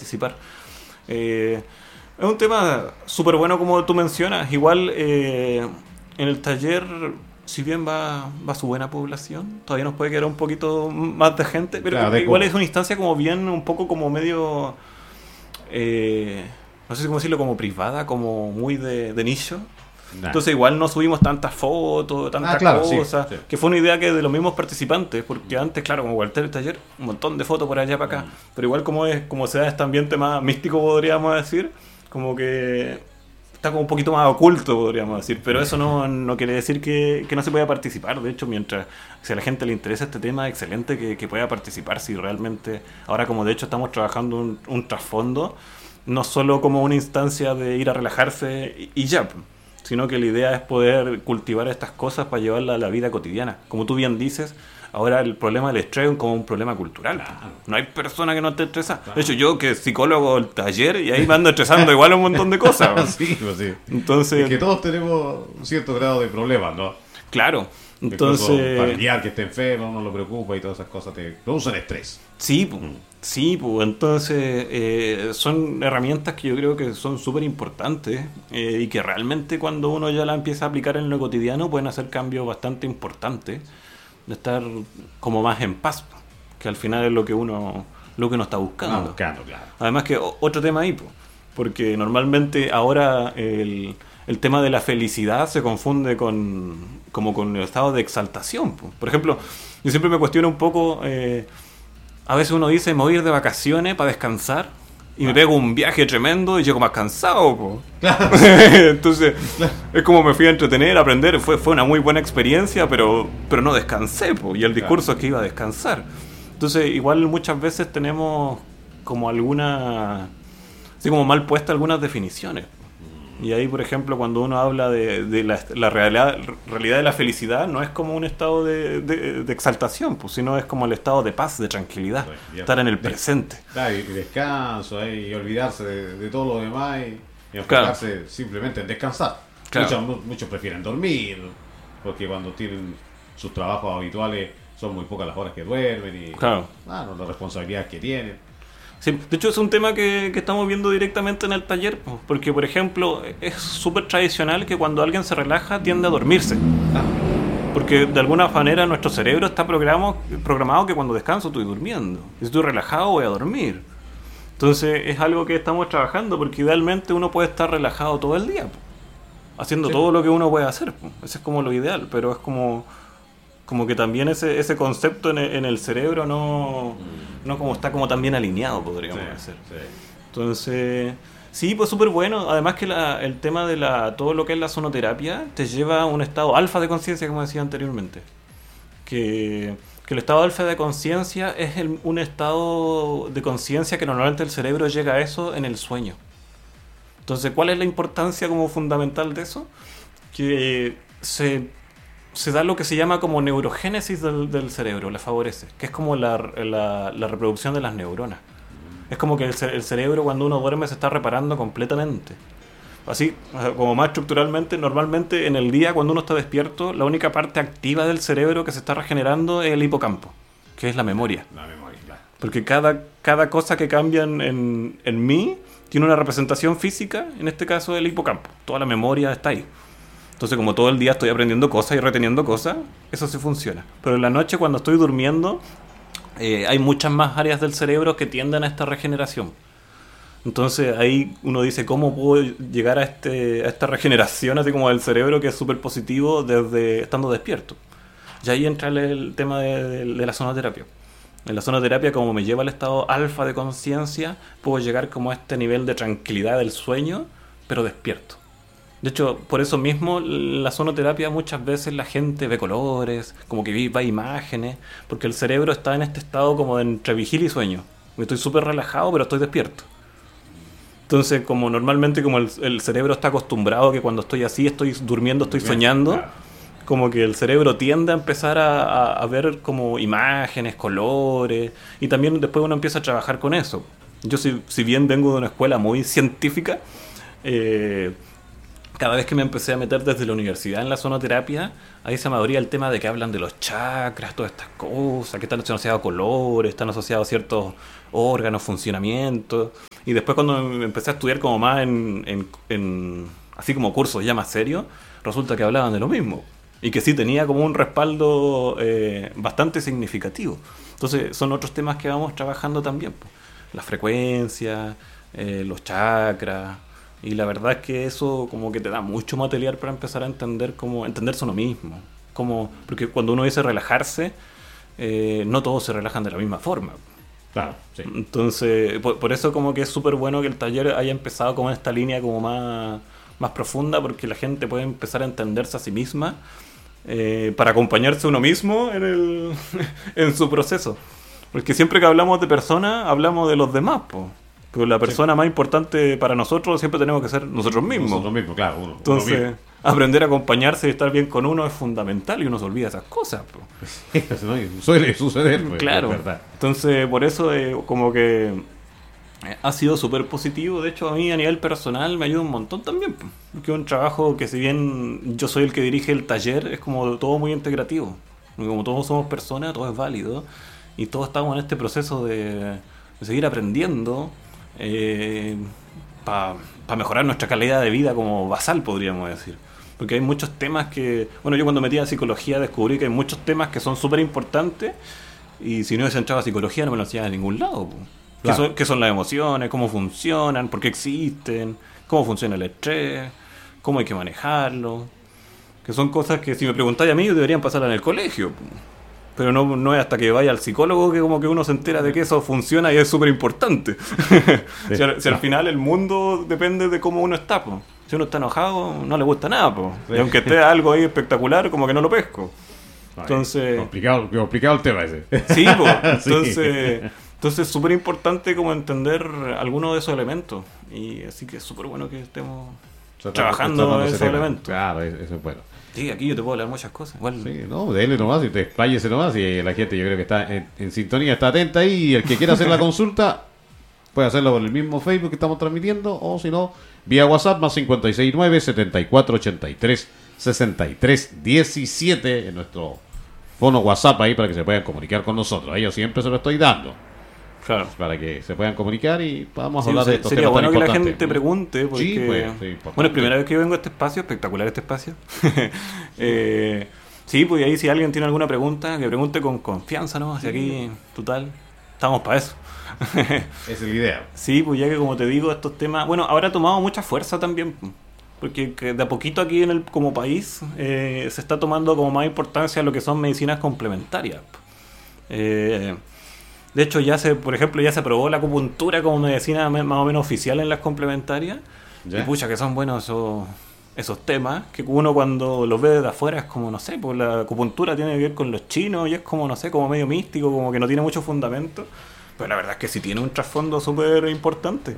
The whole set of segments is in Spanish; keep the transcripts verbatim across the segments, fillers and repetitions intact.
participar. Eh, es un tema súper bueno como tú mencionas. Igual eh, en el taller, si bien va, va su buena población, todavía nos puede quedar un poquito más de gente, pero Claro, de igual cómo. es una instancia como bien, un poco como medio, eh, no sé cómo decirlo, como privada, como muy de, de nicho. Nah. Entonces igual no subimos tantas fotos, tantas Ah, claro, sí, cosas, sí. que fue una idea que de los mismos participantes, porque antes, claro, como cualquier taller, un montón de fotos por allá para acá, pero igual como es, como se da este ambiente más místico, podríamos decir, como que está como un poquito más oculto, podríamos decir, pero eso no, no quiere decir que, que no se pueda participar. De hecho, mientras si a la gente le interesa este tema, excelente que, que pueda participar. Si realmente, ahora como de hecho estamos trabajando un, un trasfondo, no solo como una instancia de ir a relajarse y, y ya, sino que la idea es poder cultivar estas cosas para llevarlas a la vida cotidiana. Como tú bien dices, ahora el problema del estrés es como un problema cultural. Claro. No hay persona que no esté estresada. Claro. De hecho, yo que psicólogo del taller y ahí me ando estresando igual un montón de cosas. Sí, pues sí. Entonces, Es que todos tenemos un cierto grado de problemas, ¿no? claro. Incluso un Entonces, familiar que esté enfermo, no lo preocupa y todas esas cosas te producen estrés. sí, pu, sí, pu. Entonces eh, son herramientas que yo creo que son súper importantes eh, y que realmente cuando uno ya la empieza a aplicar en lo cotidiano pueden hacer cambios bastante importantes, de estar como más en paz, pu, que al final es lo que uno lo que uno está buscando. Ah, buscando, claro. Además que o- otro tema ahí, pu, porque normalmente ahora el, el tema de la felicidad se confunde con como con el estado de exaltación, pu. Por ejemplo, yo siempre me cuestiono un poco, eh, a veces uno dice, me voy a ir de vacaciones para descansar y me pego un viaje tremendo y llego más cansado, po. Entonces, es como me fui a entretener, a aprender, fue, fue una muy buena experiencia, pero, pero no descansé, po. Y el discurso es que iba a descansar. Entonces, igual muchas veces tenemos como alguna, así como mal puestas algunas definiciones. Y ahí, por ejemplo, cuando uno habla de, de la, la realidad, realidad de la felicidad, no es como un estado de, de, de exaltación, pues, sino es como el estado de paz, de tranquilidad, Bueno, ya. estar en el presente. Claro, y descanso ahí, y olvidarse de, de todo lo demás y, y enfocarse simplemente en descansar. Claro. Muchos, mu- muchos prefieren dormir, porque cuando tienen sus trabajos habituales son muy pocas las horas que duermen y Claro. bueno, las responsabilidades que tienen. Sí, de hecho es un tema que, que estamos viendo directamente en el taller, pues, porque por ejemplo es súper tradicional que cuando alguien se relaja tiende a dormirse, Ah, porque de alguna manera nuestro cerebro está programado, programado que cuando descanso estoy durmiendo, y si estoy relajado voy a dormir. Entonces es algo que estamos trabajando, porque idealmente uno puede estar relajado todo el día, pues, haciendo Sí. todo lo que uno puede hacer, pues. Ese es como lo ideal, pero es como como que también ese, ese concepto en el, en el cerebro no, no como está como tan bien alineado, podríamos sí, decir. sí. Entonces, sí, pues súper bueno. Además que la, el tema de la todo lo que es la sonoterapia te lleva a un estado alfa de conciencia, como decía anteriormente. Que, que el estado alfa de conciencia es el- un estado de conciencia que normalmente el cerebro llega a eso en el sueño. Entonces, ¿cuál es la importancia como fundamental de eso? Que se, se da lo que se llama como neurogénesis del, del cerebro, la favorece, que es como la, la, la reproducción de las neuronas. Es como que el, ce- el cerebro cuando uno duerme se está reparando completamente. Así, como más estructuralmente, normalmente en el día cuando uno está despierto, la única parte activa del cerebro que se está regenerando es el hipocampo, que es la memoria. La memoria, claro. Porque cada, cada cosa que cambia en, en, en mí tiene una representación física, en este caso el hipocampo. Toda la memoria está ahí. Entonces, como todo el día estoy aprendiendo cosas y reteniendo cosas, eso sí funciona. Pero en la noche, cuando estoy durmiendo, eh, hay muchas más áreas del cerebro que tienden a esta regeneración. Entonces ahí uno dice, ¿cómo puedo llegar a, este, a esta regeneración así como del cerebro que es súper positivo desde estando despierto? Y ahí entra el, el tema de, de, de la sonoterapia. En la sonoterapia, como me lleva al estado alfa de conciencia, puedo llegar como a este nivel de tranquilidad del sueño, pero despierto. De hecho, por eso mismo, la sonoterapia muchas veces la gente ve colores, como que ve imágenes, porque el cerebro está en este estado como de entre vigilia y sueño. Estoy súper relajado, pero estoy despierto. Entonces, como normalmente como el, el cerebro está acostumbrado a que cuando estoy así, estoy durmiendo, estoy soñando, Claro. como que el cerebro tiende a empezar a, a, a ver como imágenes, colores, y también después uno empieza a trabajar con eso. Yo si, si bien vengo de una escuela muy científica, eh, cada vez que me empecé a meter desde la universidad en la sonoterapia, ahí se me abría el tema de que hablan de los chakras, todas estas cosas, que están asociados a colores, están asociados a ciertos órganos, funcionamientos. Y después cuando me empecé a estudiar como más en, en, en así como cursos ya más serios, resulta que hablaban de lo mismo. Y que sí tenía como un respaldo eh, bastante significativo. Entonces son otros temas que vamos trabajando también, pues. La frecuencia, eh, los chakras. Y la verdad es que eso como que te da mucho material para empezar a entender cómo entenderse uno mismo. Como, porque cuando uno dice relajarse, eh, no todos se relajan de la misma forma. Claro, sí. Entonces, por, por eso como que es súper bueno que el taller haya empezado como en esta línea como más, más profunda, porque la gente puede empezar a entenderse a sí misma eh, para acompañarse uno mismo en, el, en su proceso. Porque siempre que hablamos de personas, hablamos de los demás, pues. Pero la persona sí. más importante para nosotros siempre tenemos que ser nosotros mismos. Nosotros mismos, claro. Uno, Entonces, uno mismo. Aprender a acompañarse y estar bien con uno es fundamental y uno se olvida esas cosas. Eso no suele suceder, pues, claro. Es verdad. Entonces, por eso eh, como que ha sido súper positivo. De hecho, a mí a nivel personal me ayuda un montón también. Porque es un trabajo que, si bien yo soy el que dirige el taller, es como todo muy integrativo. Porque como todos somos personas, todo es válido. Y todos estamos en este proceso de, de seguir aprendiendo. Eh, para pa mejorar nuestra calidad de vida como basal, podríamos decir. Porque hay muchos temas que... Bueno, yo cuando metí a psicología descubrí que hay muchos temas que son súper importantes y si no hubiese entrado a psicología no me lo hacía de ningún lado. Claro. ¿Qué, son, ¿Qué son las emociones? ¿Cómo funcionan? ¿Por qué existen? ¿Cómo funciona el estrés? ¿Cómo hay que manejarlo? Que son cosas que, si me preguntáis a mí, deberían pasar en el colegio. Pero no, no es hasta que vaya al psicólogo que como que uno se entera de que eso funciona y es súper importante. Sí, si, al, si al final el mundo depende de cómo uno está, po. Si uno está enojado, no le gusta nada, po. Sí. Y aunque esté algo ahí espectacular, como que no lo pesco. Entonces... Complicado, complicado el tema ese. Sí, po. Entonces, entonces es súper importante como entender algunos de esos elementos. Y así que es súper bueno que estemos so, trabajando en esos tema. elementos. Claro, eso es bueno. Sí, aquí yo te puedo hablar muchas cosas. Igual... Sí, no, dele nomás y te expláyese nomás. Y la gente, yo creo que está en, en sintonía, está atenta ahí. Y el que quiera hacer la consulta puede hacerlo por el mismo Facebook que estamos transmitiendo. O si no, vía WhatsApp más cincuenta y seis nueve, setenta y cuatro ochenta y tres, sesenta y tres diecisiete en nuestro fono WhatsApp ahí para que se puedan comunicar con nosotros. A ellos siempre se lo estoy dando. Claro. Para que se puedan comunicar y podamos sí, hablar sí, de estos sería temas bueno tan que la importantes. gente pregunte porque... Sí, pues, sí, bueno, es primera vez que yo vengo a este espacio, espectacular este espacio. eh, sí, pues ahí si alguien tiene alguna pregunta, que pregunte con confianza, ¿no? Hacia aquí, total, estamos para eso. Esa es la idea. Sí, pues ya que como te digo, estos temas... Bueno, ahora ha tomado mucha fuerza también, porque de a poquito aquí en el como país eh, se está tomando como más importancia lo que son medicinas complementarias. Eh... De hecho, ya se, por ejemplo, ya se aprobó la acupuntura como medicina más o menos oficial en las complementarias. ¿Ya? Y pucha, que son buenos esos, esos temas, que uno cuando los ve desde afuera es como, no sé, pues la acupuntura tiene que ver con los chinos y es como, no sé, como medio místico, como que no tiene mucho fundamento. Pero la verdad es que sí tiene un trasfondo súper importante.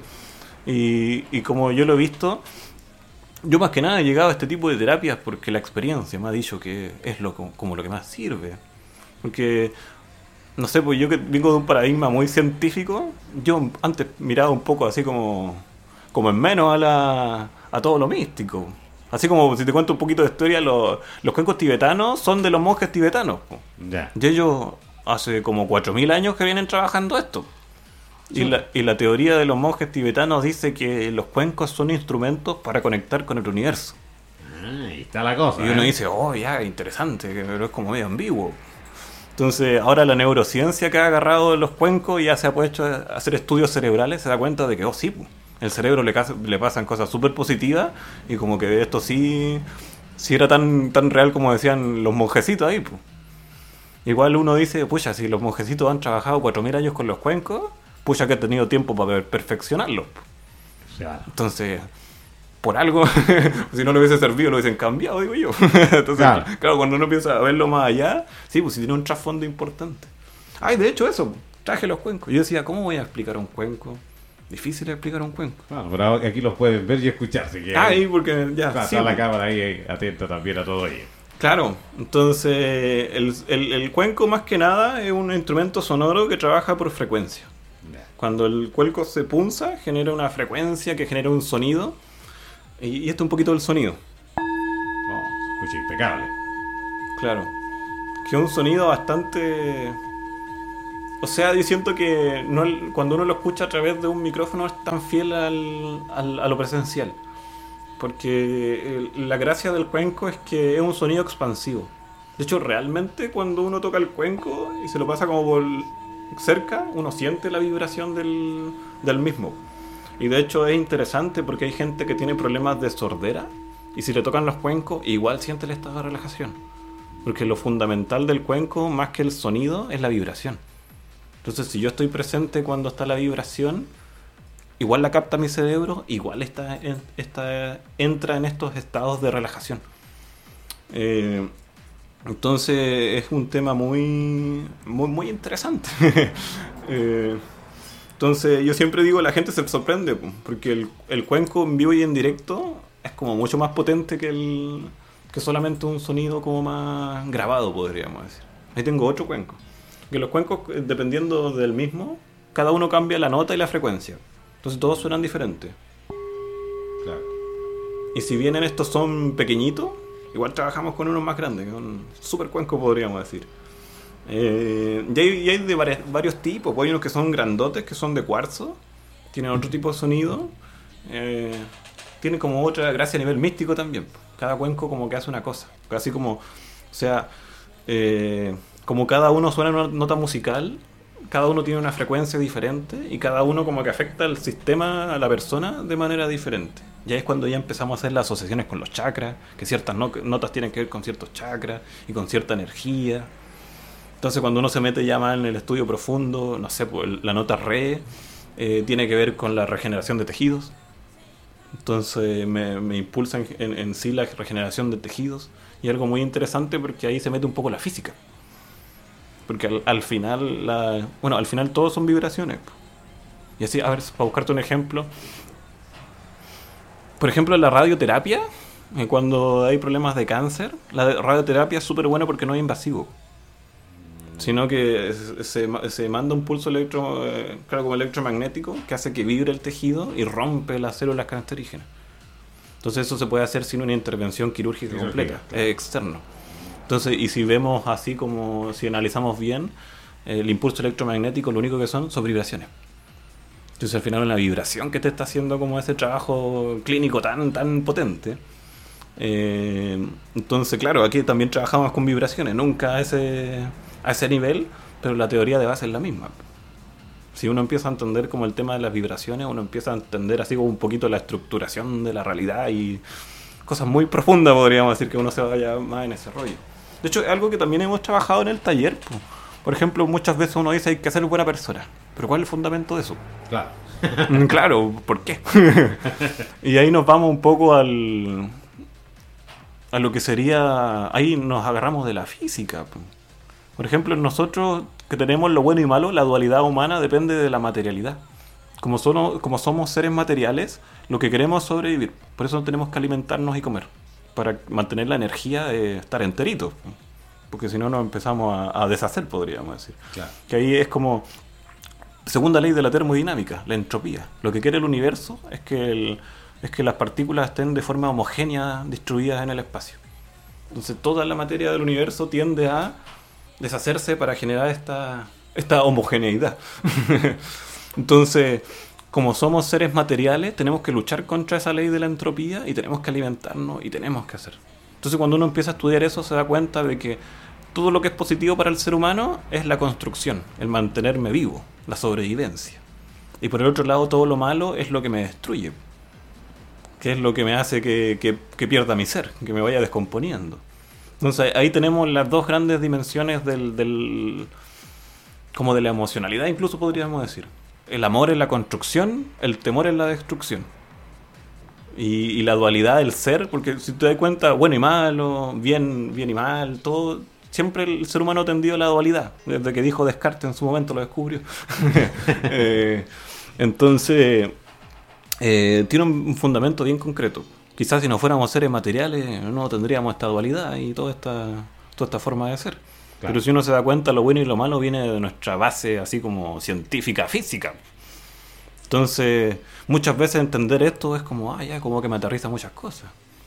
Y, y como yo lo he visto, yo más que nada he llegado a este tipo de terapias porque la experiencia me ha dicho que es lo como lo que más sirve. Porque... No sé, pues yo que vengo de un paradigma muy científico, yo antes miraba un poco así como, como en menos a la a todo lo místico. Así como, si te cuento un poquito de historia, los, los cuencos tibetanos son de los monjes tibetanos. Yeah. Y ellos hace como cuatro mil años que vienen trabajando esto. Sí. Y, la, y la teoría de los monjes tibetanos dice que los cuencos son instrumentos para conectar con el universo. Ah, ahí está la cosa. Y uno ¿eh? dice, oh, ya, interesante, pero es como medio ambiguo. Entonces, ahora la neurociencia que ha agarrado los cuencos y ya se ha puesto a hacer estudios cerebrales, se da cuenta de que, oh, sí, el cerebro le, le pasan cosas súper positivas y como que esto sí, sí era tan, tan real como decían los monjecitos ahí, pues. Igual uno dice, pucha, si los monjecitos han trabajado cuatro mil años con los cuencos, pucha que han tenido tiempo para perfeccionarlos. O sea, entonces... por algo, si no le hubiese servido, lo hubiesen cambiado, digo yo. Entonces, claro. claro, cuando uno empieza a verlo más allá, sí, pues sí tiene un trasfondo importante. Ay, de hecho eso, traje los cuencos. Yo decía, ¿cómo voy a explicar un cuenco? Difícil explicar un cuenco. Claro, pero aquí los pueden ver y escuchar. Si ah, ahí, porque ya. Claro, sí, está la cámara ahí atenta también a todo ello. Claro, entonces el, el, el cuenco más que nada es un instrumento sonoro que trabaja por frecuencia. Yeah. Cuando el cuenco se punza, genera una frecuencia que genera un sonido. Y, y esto es un poquito del sonido. Oh, se escucha impecable. Claro. Que es un sonido bastante... O sea, yo siento que no, cuando uno lo escucha a través de un micrófono es tan fiel al, al- a lo presencial. Porque el- la gracia del cuenco es que es un sonido expansivo. De hecho, realmente cuando uno toca el cuenco y se lo pasa como por cerca, uno siente la vibración del, del mismo. Y de hecho es interesante porque hay gente que tiene problemas de sordera y si le tocan los cuencos igual siente el estado de relajación. Porque lo fundamental del cuenco, más que el sonido, es la vibración. Entonces, si yo estoy presente cuando está la vibración, igual la capta mi cerebro, igual está, en- está, entra en estos estados de relajación. Eh, entonces, es un tema muy, muy, muy interesante. Eh, entonces, yo siempre digo, la gente se sorprende, po, porque el, el cuenco en vivo y en directo es como mucho más potente que el que solamente un sonido como más grabado, podríamos decir. Ahí tengo otro cuenco. Que los cuencos, eh, dependiendo del mismo, cada uno cambia la nota y la frecuencia. Entonces todos suenan diferentes. Claro. Y si bien en estos son pequeñitos, igual trabajamos con unos más grandes, que son super cuencos, podríamos decir. Eh, y, hay, y hay de varias- varios tipos. Pues hay unos que son grandotes, que son de cuarzo, tienen otro tipo de sonido. Eh, tienen como otra gracia a nivel místico también. Cada cuenco como que hace una cosa. Así como, o sea, eh, como cada uno suena en una nota musical, cada uno tiene una frecuencia diferente y cada uno como que afecta al sistema, a la persona de manera diferente. Ya es cuando ya empezamos a hacer las asociaciones con los chakras, que ciertas no- notas tienen que ver con ciertos chakras y con cierta energía. Entonces cuando uno se mete ya más en el estudio profundo, no sé, pues la nota re eh, tiene que ver con la regeneración de tejidos. Entonces me, me impulsa en, en- en sí la regeneración de tejidos. Y algo muy interesante porque ahí se mete un poco la física. Porque al, al final, la, bueno, al final todos son vibraciones. Y así, a ver, para buscarte un ejemplo. Por ejemplo, la radioterapia, eh, cuando hay problemas de cáncer, la radioterapia es súper buena porque no es invasivo. Sino que se, se- se manda un pulso electro, eh, claro, como electromagnético que hace que vibre el tejido y rompe las células cancerígenas. Entonces eso se puede hacer sin una intervención quirúrgica Quirúrgica, completa, claro. es externo. Entonces, y si vemos así como, si analizamos bien, eh, el impulso electromagnético lo único que son son vibraciones. Entonces al final una vibración que te está haciendo como ese trabajo clínico tan, tan potente. Eh, entonces, claro, aquí también trabajamos con vibraciones, nunca a ese, a ese nivel, pero la teoría de base es la misma. Si uno empieza a entender como el tema de las vibraciones, uno empieza a entender así como un poquito la estructuración de la realidad y cosas muy profundas, podríamos decir, que uno se vaya más en ese rollo. De hecho, es algo que también hemos trabajado en el taller. Po. Por ejemplo, muchas veces uno dice hay que ser buena persona. Pero ¿cuál es el fundamento de eso? Claro. Mm, Claro, ¿por qué? Y ahí nos vamos un poco al a lo que sería, ahí nos agarramos de la física. Po. Por ejemplo, nosotros que tenemos lo bueno y malo, la dualidad humana depende de la materialidad. Como, solo, como somos seres materiales, lo que queremos es sobrevivir. Por eso tenemos que alimentarnos y comer. Para mantener la energía de estar enteritos. Po. Porque si no nos empezamos a, a deshacer, podríamos decir. Claro. Que ahí es como segunda ley de la termodinámica, la entropía. Lo que quiere el universo es que, el, es que las partículas estén de forma homogénea distribuidas en el espacio. Entonces toda la materia del universo tiende a deshacerse para generar esta, esta homogeneidad. Entonces, como somos seres materiales, tenemos que luchar contra esa ley de la entropía y tenemos que alimentarnos y tenemos que hacer. Entonces cuando uno empieza a estudiar eso se da cuenta de que todo lo que es positivo para el ser humano es la construcción, el mantenerme vivo, la sobrevivencia. Y por el otro lado todo lo malo es lo que me destruye, que es lo que me hace que, que, que pierda mi ser, que me vaya descomponiendo. Entonces ahí tenemos las dos grandes dimensiones del, del como de la emocionalidad, incluso podríamos decir. El amor es la construcción, el temor es la destrucción. Y, y la dualidad del ser, porque si te das cuenta, bueno y malo, bien, bien y mal, todo, siempre el ser humano ha tendido a la dualidad, desde que dijo Descartes en su momento lo descubrió. Eh, entonces, eh, tiene un fundamento bien concreto. Quizás si no fuéramos seres materiales no tendríamos esta dualidad y toda esta, toda esta forma de ser. Claro. Pero si uno se da cuenta, lo bueno y lo malo viene de nuestra base así como científica, física. Entonces, muchas veces entender esto es como, ah, ya, como que me aterriza muchas cosas.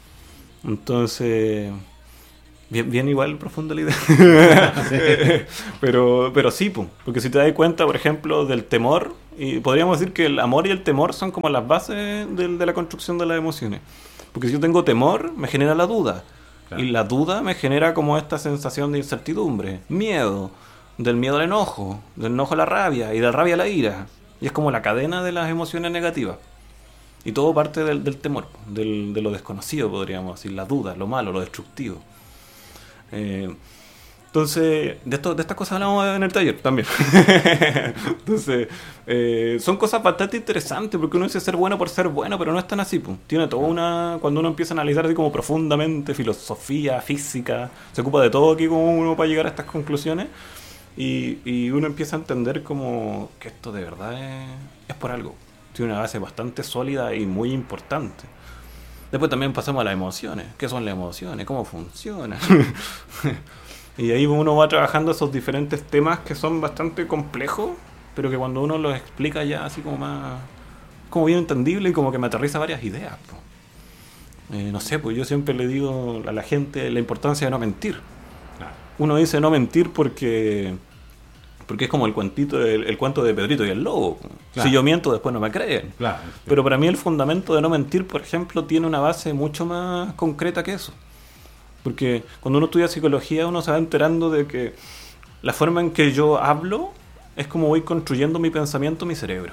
Entonces, bien, bien igual profunda la idea. pero, pero sí, po, porque si te das cuenta, por ejemplo, del temor, y podríamos decir que el amor y el temor son como las bases de, de la construcción de las emociones. Porque si yo tengo temor, me genera la duda. Claro. Y la duda me genera como esta sensación de incertidumbre, miedo, del miedo al enojo, del enojo a la rabia y de la rabia a la ira. Y es como la cadena de las emociones negativas. Y todo parte del, del temor, del, de lo desconocido, podríamos decir, la duda, lo malo, lo destructivo. Eh, entonces, de, esto, de estas cosas hablamos en el taller también. Entonces, eh, son cosas bastante interesantes, porque uno dice ser bueno por ser bueno, pero no es tan así, pues. Tiene toda una... Cuando uno empieza a analizar así como profundamente, filosofía, física, se ocupa de todo aquí como uno para llegar a estas conclusiones. Y, y uno empieza a entender como que esto de verdad es, es por algo. Tiene una base bastante sólida y muy importante. Después también pasamos a las emociones. ¿Qué son las emociones? ¿Cómo funcionan? Y ahí uno va trabajando esos diferentes temas que son bastante complejos, pero que cuando uno los explica ya así como más... como bien entendible y como que me aterriza varias ideas. Eh, no sé, pues yo siempre le digo a la gente la importancia de no mentir. Uno dice no mentir porque... Porque es como el cuentito, el, el cuento de Pedrito y el lobo. Claro. Si yo miento, después no me creen. Claro. Pero para mí el fundamento de no mentir, por ejemplo, tiene una base mucho más concreta que eso. Porque cuando uno estudia psicología, uno se va enterando de que la forma en que yo hablo es como voy construyendo mi pensamiento, mi cerebro.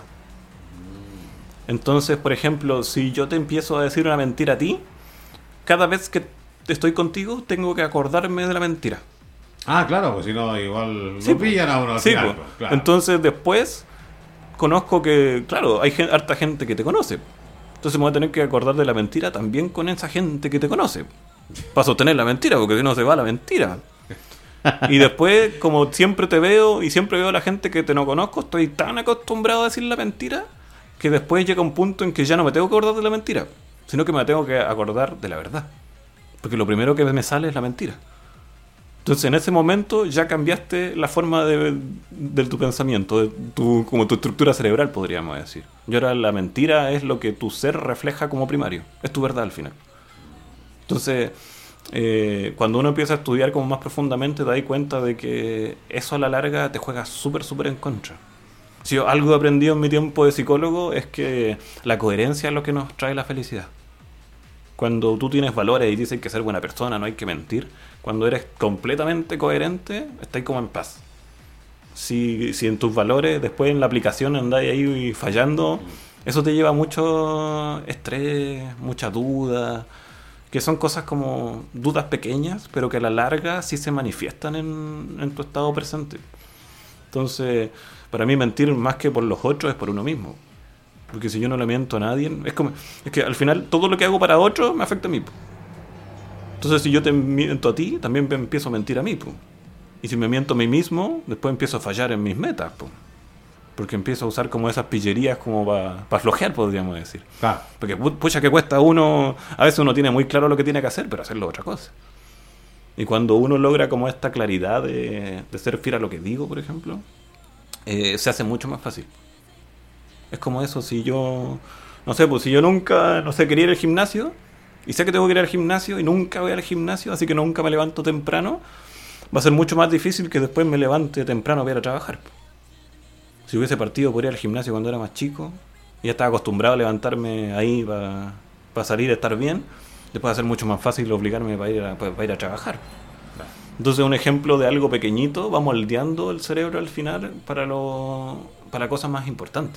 Entonces, por ejemplo, si yo te empiezo a decir una mentira a ti, cada vez que estoy contigo, tengo que acordarme de la mentira. Ah, claro, pues si no, igual sí, no pillan a uno al sí, final, pues. Claro. Entonces después conozco que, claro, hay gente, harta gente que te conoce. Entonces me voy a tener que acordar de la mentira también con esa gente que te conoce. Para sostener la mentira, porque si no se va la mentira. Y después, como siempre te veo y siempre veo a la gente que te no conozco, estoy tan acostumbrado a decir la mentira que después llega un punto en que ya no me tengo que acordar de la mentira, sino que me tengo que acordar de la verdad. Porque lo primero que me sale es la mentira. Entonces en ese momento ya cambiaste la forma de, de tu pensamiento, de tu, como tu estructura cerebral, podríamos decir. Y ahora la mentira es lo que tu ser refleja como primario, es tu verdad al final. Entonces, eh, cuando uno empieza a estudiar como más profundamente, te das cuenta de que eso a la larga te juega súper, súper en contra. Si yo algo he aprendido en mi tiempo de psicólogo es que la coherencia es lo que nos trae la felicidad. Cuando tú tienes valores y dices que ser buena persona, no hay que mentir, cuando eres completamente coherente, estás como en paz. Si, si en tus valores, después en la aplicación andáis ahí fallando, eso te lleva a mucho estrés, mucha duda, que son cosas como dudas pequeñas, pero que a la larga sí se manifiestan en, en tu estado presente. Entonces, para mí mentir más que por los otros es por uno mismo. Porque si yo no le miento a nadie, es como es que al final todo lo que hago para otros me afecta a mí. Entonces si yo te miento a ti, también me empiezo a mentir a mí. Y si me miento a mí mismo, después empiezo a fallar en mis metas. Porque empiezo a usar como esas pillerías como para pa flojear, podríamos decir. Claro. Porque pucha que cuesta uno, a veces uno tiene muy claro lo que tiene que hacer, pero hacerlo otra cosa. Y cuando uno logra como esta claridad de, de ser fiel a lo que digo, por ejemplo, eh, se hace mucho más fácil. Es como eso, si yo, no sé, pues si yo nunca, no sé, quería ir al gimnasio, y sé que tengo que ir al gimnasio, y nunca voy al gimnasio, así que nunca me levanto temprano, va a ser mucho más difícil que después me levante temprano para ir a trabajar. Si hubiese partido por ir al gimnasio cuando era más chico, y ya estaba acostumbrado a levantarme ahí para pa salir a estar bien, después va a ser mucho más fácil obligarme para ir a, para ir a trabajar. Entonces un ejemplo de algo pequeñito va moldeando el cerebro al final para, lo, para cosas más importantes.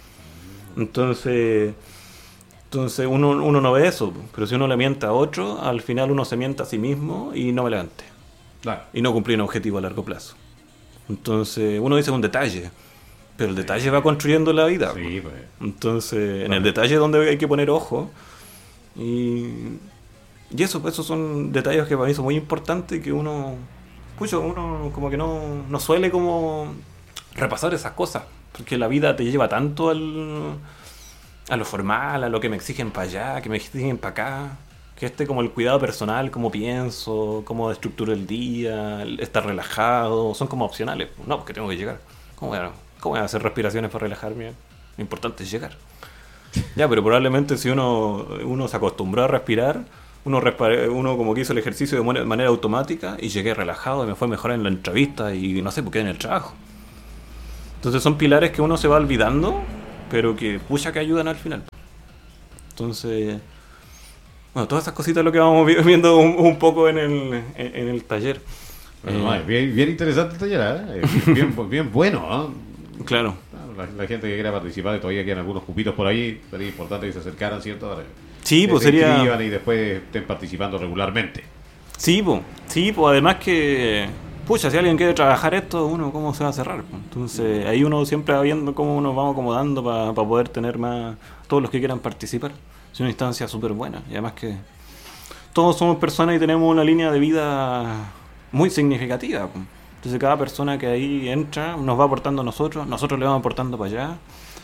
Entonces, entonces uno, uno no ve eso, pero si uno le miente a otro, al final uno se miente a sí mismo y no me levante. Claro. Y no cumplir un objetivo a largo plazo. Entonces, uno dice un detalle, pero el detalle sí. va construyendo la vida. Sí, pues. Entonces, bueno. en el detalle es donde hay que poner ojo. Y, y eso, esos son detalles que para mí son muy importantes y que uno, pucho, uno como que no, no suele como repasar esas cosas. Porque la vida te lleva tanto al, a lo formal, a lo que me exigen para allá, que me exigen para acá, que este como el cuidado personal, cómo pienso, cómo estructuro el día, el estar relajado, son como opcionales. No, porque tengo que llegar. ¿Cómo voy a, cómo voy a hacer respiraciones para relajarme? lo importante es llegar. Ya, pero probablemente si uno, uno se acostumbró a respirar, uno, respa- uno como que hizo el ejercicio de manera, manera automática y llegué relajado y me fue mejor en la entrevista y no sé, porque en el trabajo. Entonces son pilares que uno se va olvidando, pero que pucha que ayudan al final. Entonces, bueno, todas esas cositas es lo que vamos vi- viendo un, un poco en el, en, en el taller. Bueno, Eh, no, bien, bien interesante el taller, ¿eh? Bien, bien, bien bueno, ¿eh? claro. La, la gente que quiera participar, todavía quedan algunos cupitos por ahí, sería importante que se acercaran, ¿cierto? Para que Sí, pues se sería... inscriban y después estén participando regularmente. Sí, pues, sí, pues además que, pucha, si alguien quiere trabajar esto, uno cómo se va a cerrar. Po? Entonces ahí uno siempre va viendo cómo nos vamos acomodando para pa poder tener más, todos los que quieran participar. Es una instancia súper buena y además que todos somos personas y tenemos una línea de vida muy significativa. Po. Entonces cada persona que ahí entra nos va aportando a nosotros, nosotros le vamos aportando para allá.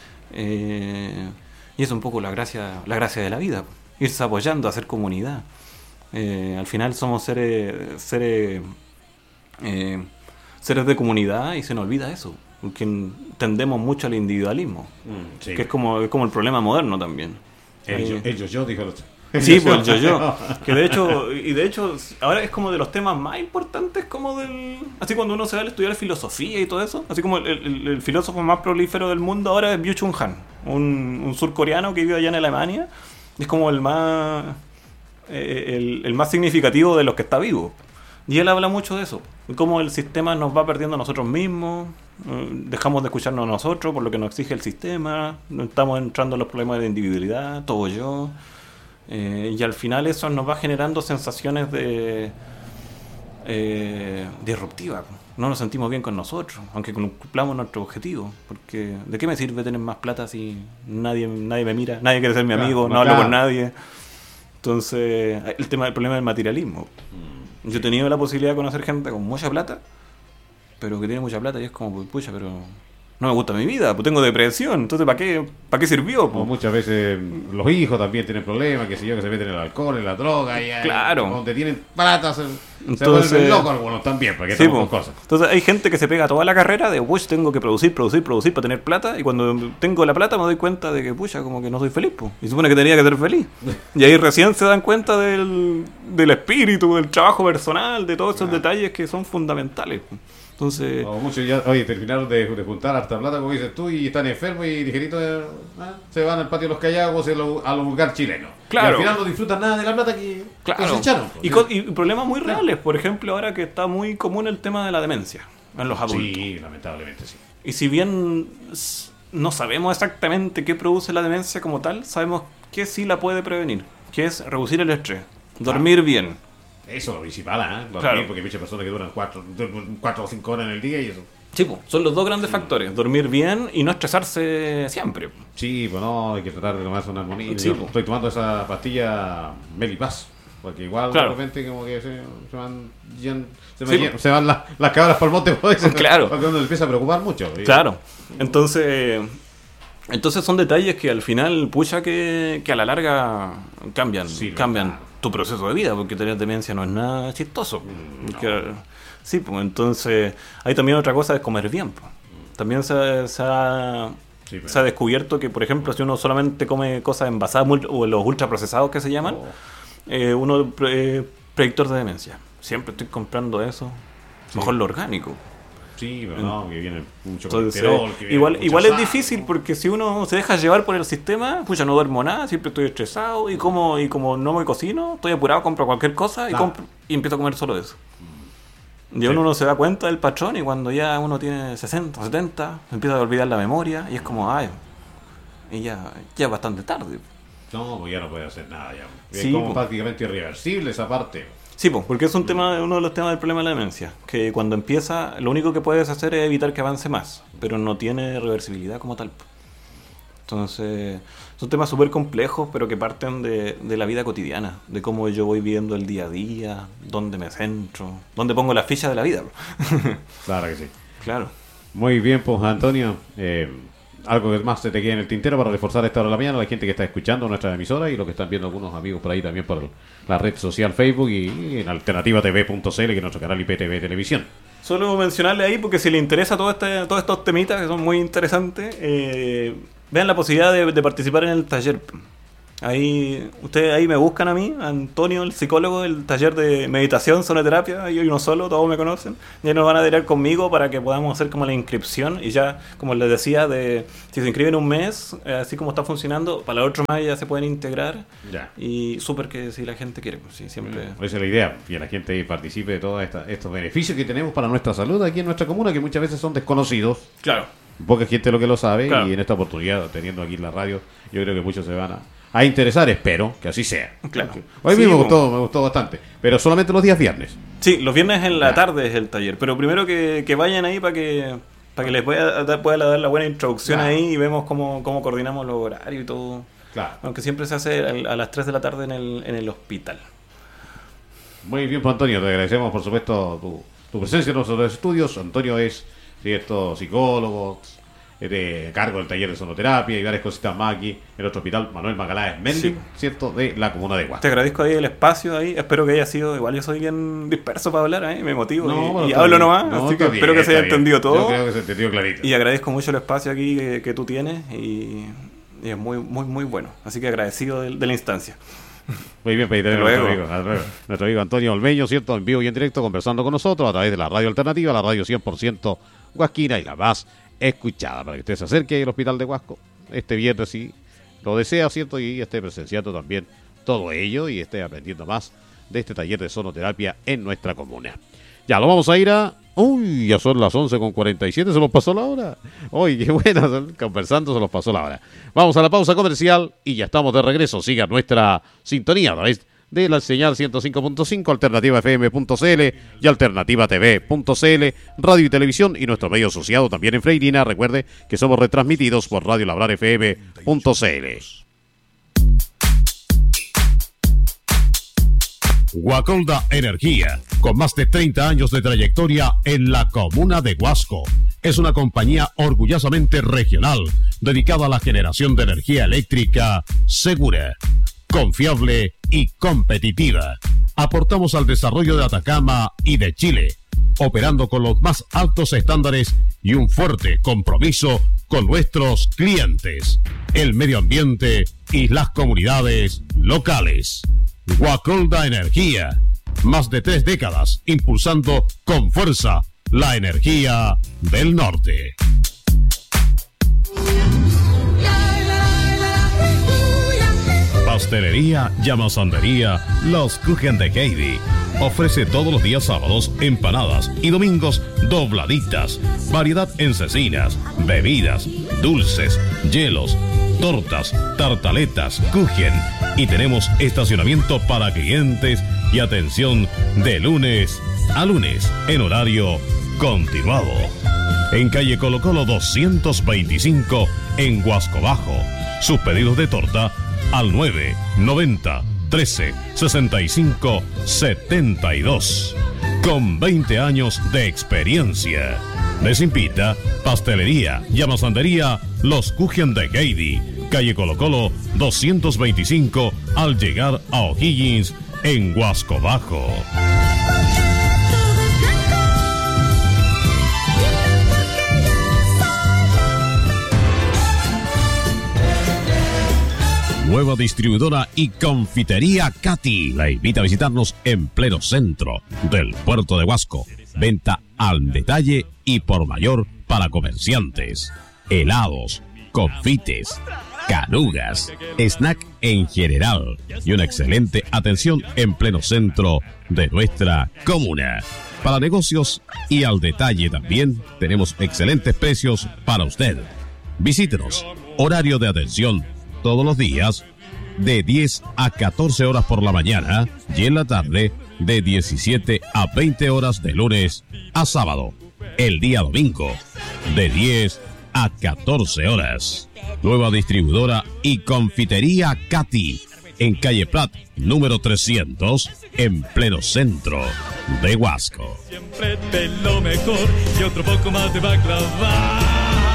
Eh, y es un poco la gracia, la gracia de la vida, po. Irse apoyando, hacer comunidad. Eh, al final somos seres seres eh, seres de comunidad y se nos olvida eso, porque tendemos mucho al individualismo, Mm, sí. que es como, es como el problema moderno también. Ellos, Eh, ellos yo, dijo el otro. Sí, pues el yo-yo. Que de hecho, y de hecho, ahora es como de los temas más importantes, como del. Así cuando uno se va a estudiar filosofía y todo eso. Así como el, el- el filósofo más prolífero del mundo ahora es Byung-Chul Han, un, un surcoreano que vive allá en Alemania. Es como el más. eh, el, el más significativo de los que está vivo. Y él habla mucho de eso. Cómo el sistema nos va perdiendo a nosotros mismos. eh, Dejamos de escucharnos a nosotros por lo que nos exige el sistema. No estamos entrando en los problemas de individualidad, todo yo. Eh, y al final eso nos va generando sensaciones de eh, disruptivas. No nos sentimos bien con nosotros, aunque cumplamos nuestro objetivo. Porque ¿de qué me sirve tener más plata si nadie, nadie me mira? Nadie quiere ser mi Claro, amigo, no, no hablo claro. con nadie. Entonces, el tema del problema del materialismo. Yo he tenido la posibilidad de conocer gente con mucha plata, pero que tiene mucha plata y es como, pues, pucha, pero no me gusta mi vida, pues tengo depresión, entonces ¿para qué, para qué sirvió? Como Pues? muchas veces los hijos también tienen problemas, que sé yo, que se meten en el alcohol, en la droga, y ahí, Claro. donde tienen plata se, se Entonces- vuelven locos algunos también, porque Sí, estamos po. con cosas. Entonces hay gente que se pega toda la carrera de, pucha, tengo que producir, producir, producir para tener plata, y cuando tengo la plata me doy cuenta de que, pucha, como que no soy feliz, pues. Y supone que tenía que ser feliz. Y ahí recién se dan cuenta del, del espíritu, del trabajo personal, de todos esos Claro. detalles que son fundamentales. po. Entonces, O muchos ya, oye, terminaron de, de juntar harta plata, como dices tú, y están enfermos y ligerito eh, ah, se van al patio de los Callagos a lo, a lo vulgar chileno. Claro. Y al final no disfrutan nada de la plata que claro. cosecharon. Y, con- y problemas muy reales, por ejemplo, ahora que está muy común el tema de la demencia en los adultos. Sí, lamentablemente sí. Y si bien s- no sabemos exactamente qué produce la demencia como tal, sabemos que sí la puede prevenir, que es reducir el estrés, dormir bien. Eso es lo principal, ¿eh? Dormir, Claro. porque hay muchas personas que duran cuatro, duermen cuatro o cinco horas en el día y eso. Sí, po, son los dos grandes factores, dormir bien y no estresarse siempre. Sí, pues no, hay que tratar de tomarse una armonía. Sí, Yo po. estoy tomando esa pastilla Melipaz, porque igual Claro. de repente como que se, se van, llen- se, Sí, me llen- po. se van las, las cabras por el monte, por eso, Claro. porque uno empieza a preocupar mucho. Y- Claro, entonces, entonces son detalles que al final, pucha, que, que a la larga cambian, Sí, cambian verdad. tu proceso de vida, porque tener demencia no es nada chistoso. Mm, Porque- sí, pues entonces, hay también otra cosa, es comer bien. Pues. También se, se ha, Sí, pero- se ha descubierto que, por ejemplo, si uno solamente come cosas envasadas mul- o los ultraprocesados que se llaman, Oh. eh, uno pre- eh, predictor de demencia. Siempre estoy comprando eso. Sí. Mejor lo orgánico. Sí, pero no, que viene mucho Entonces, colesterol, que viene igual, mucha igual es sal. difícil porque si uno se deja llevar por el sistema, pues ya no duermo nada, siempre estoy estresado y como y como no me cocino, estoy apurado, compro cualquier cosa y, Claro. compro, y empiezo a comer solo eso. Y Sí. uno no se da cuenta del patrón y cuando ya uno tiene sesenta, setenta, se empieza a olvidar la memoria y es como, ay, y ya, ya es bastante tarde. No, pues ya no puede hacer nada ya. Es Sí, como po. prácticamente irreversible esa parte. Sí, pues, porque es un tema, uno de los temas del problema de la demencia, que cuando empieza, lo único que puedes hacer es evitar que avance más, pero no tiene reversibilidad como tal. Entonces, son temas súper complejos, pero que parten de, de la vida cotidiana, de cómo yo voy viviendo el día a día, dónde me centro, dónde pongo las fichas de la vida. Claro que sí. Claro. Muy bien, pues Antonio. Eh, algo que más se te quede en el tintero para reforzar esta hora de la mañana, la gente que está escuchando nuestra emisora y lo que están viendo algunos amigos por ahí también por la red social Facebook y, y en alternativa t v punto c l, que es nuestro canal I P T V Televisión. Solo mencionarle ahí, porque si le interesa todo este, todos estos temitas que son muy interesantes, eh, vean la posibilidad de, de participar en el taller. Ahí, ustedes ahí me buscan a mí, Antonio, el psicólogo del taller de meditación, sonoterapia, yo y uno solo, todos me conocen. Ya nos van a adherir conmigo para que podamos hacer como la inscripción y ya, como les decía, de si se inscriben un mes, eh, así como está funcionando, para el otro mes ya se pueden integrar. Ya. Y súper que si la gente quiere, sí, siempre. Mm, esa es la idea, que la gente participe de todos estos beneficios que tenemos para nuestra salud aquí en nuestra comuna, que muchas veces son desconocidos. Claro. Poca gente lo que lo sabe, Claro. y en esta oportunidad, teniendo aquí la radio, yo creo que muchos se van a... a interesar, espero que así sea. Claro. Hoy Sí, me bueno. gustó, me gustó bastante. Pero solamente los días viernes. Sí, los viernes en la Ya. tarde es el taller, pero primero que, que vayan ahí para que para que les pueda dar, pueda dar la buena introducción Claro. ahí y vemos cómo, cómo coordinamos los horarios y todo. Claro. Aunque siempre se hace al- a las tres de la tarde en el, en el hospital. Muy bien, pues, Antonio, te agradecemos por supuesto tu, tu presencia en nuestros estudios. Antonio es, cierto, psicólogo, es de cargo del taller de sonoterapia y varias cositas más aquí en nuestro hospital Manuel Magaláes Méndez, Sí. cierto, de la comuna de Huasco. Te agradezco ahí el espacio ahí, espero que haya sido, igual yo soy bien disperso para hablar, ¿eh? Me motivo y, bueno, y está hablo bien. nomás, No, así que está espero bien, que se haya está bien. entendido todo. Yo creo que se entendió clarito. Y agradezco mucho el espacio aquí que, que tú tienes y, y es muy, muy, muy bueno. Así que agradecido de, de la instancia. Muy bien, pues ahí tenemos a Luego. nuestro amigo, a nuestro amigo Antonio Olmeño, ¿cierto? En vivo y en directo, conversando con nosotros a través de la radio alternativa, la radio cien por ciento huasquina y la más escuchada, para que usted se acerque al hospital de Huasco este viernes si lo desea, ¿cierto? Y esté presenciando también todo ello y esté aprendiendo más de este taller de sonoterapia en nuestra comuna. Ya, lo vamos a ir a... Uy, ya son las once con cuarenta y siete, se nos pasó la hora. Uy, qué buena, conversando se nos pasó la hora. Vamos a la pausa comercial y ya estamos de regreso. Siga nuestra sintonía a través de la señal ciento cinco punto cinco, alternativa f m punto c l y alternativa t v punto c l, radio y televisión y nuestro medio asociado también en Freirina. Recuerde que somos retransmitidos por radio labrar f m punto c l. Guacolda Energía, con más de treinta años de trayectoria en la comuna de Huasco. Es una compañía orgullosamente regional, dedicada a la generación de energía eléctrica segura, confiable y competitiva. Aportamos al desarrollo de Atacama y de Chile, operando con los más altos estándares y un fuerte compromiso con nuestros clientes, el medio ambiente y las comunidades locales. Guacolda Energía, más de tres décadas impulsando con fuerza la energía del norte. Pastelería y amasandería Los Kuchen de Heidi. Ofrece todos los días sábados empanadas y domingos dobladitas. Variedad en cecinas, bebidas, dulces, hielos, tortas, tartaletas, kuchen. Y tenemos estacionamiento para clientes y atención de lunes a lunes en horario continuado. En calle Colo Colo doscientos veinticinco en Huasco Bajo. Sus pedidos de torta al nueve noventa trece sesenta y cinco setenta y dos. Con veinte años de experiencia. Les invita Pastelería y Amasandería Los Kuchen de Heidi, calle Colo Colo doscientos veinticinco al llegar a O'Higgins en Huasco Bajo. Nueva distribuidora y confitería Katy la invita a visitarnos en pleno centro del puerto de Huasco. Venta al detalle y por mayor para comerciantes. Helados, confites, canugas, snack en general y una excelente atención en pleno centro de nuestra comuna. Para negocios y al detalle también tenemos excelentes precios para usted. Visítenos. Horario de atención todos los días de diez a catorce horas por la mañana y en la tarde de diecisiete a veinte horas de lunes a sábado. El día domingo de diez a catorce horas. Nueva distribuidora y confitería Katy en calle Prat número trescientos en pleno centro de Huasco. Siempre de lo mejor y otro poco más de baklava.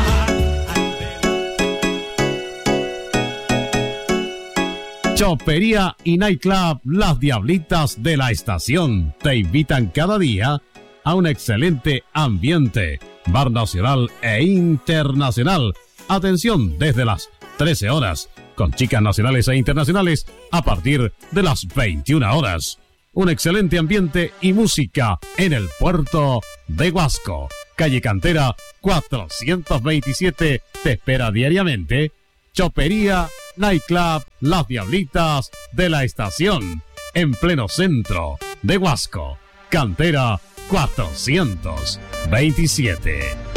Chopería y Nightclub Las Diablitas de la Estación te invitan cada día a un excelente ambiente, bar nacional e internacional, Atención desde las trece horas, con chicas nacionales e internacionales a partir de las veintiuna horas. Un excelente ambiente y música en el puerto de Huasco. Calle Cantera cuatrocientos veintisiete te espera diariamente. Chopería Nightclub Las Diablitas de la Estación, en pleno centro de Huasco. Cantera cuatrocientos veintisiete.